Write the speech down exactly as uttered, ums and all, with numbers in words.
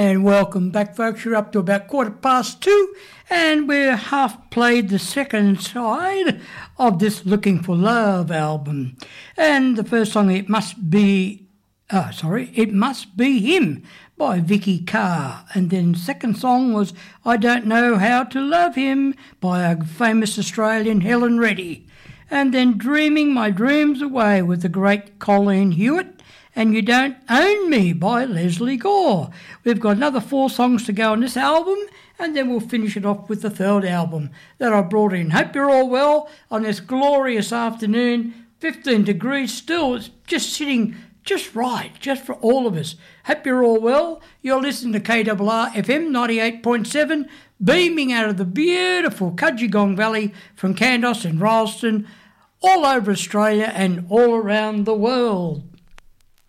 And welcome back, folks. You're up to about quarter past two, and we're half played the second side of this Looking for Love album. And the first song, It Must Be, oh, sorry, It Must Be Him by Vicky Carr. And then second song was I Don't Know How to Love Him by a famous Australian, Helen Reddy. And then Dreaming My Dreams Away with the great Colleen Hewitt. And You Don't Own Me by Leslie Gore. We've got another four songs to go on this album, and then we'll finish it off with the third album that I brought in. Hope you're all well on this glorious afternoon. fifteen degrees still. It's just sitting just right, just for all of us. Hope you're all well. You're listening to K R R F M ninety-eight point seven, beaming out of the beautiful Cudgegong Valley from Kandos and Rylstone, all over Australia and all around the world.